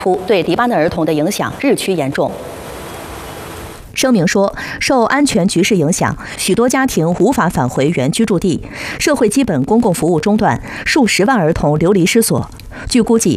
对黎巴嫩儿童的影响日趋严重。 声明说，受安全局势影响，许多家庭无法返回原居住地，社会基本公共服务中断，数十万儿童流离失所。据估计，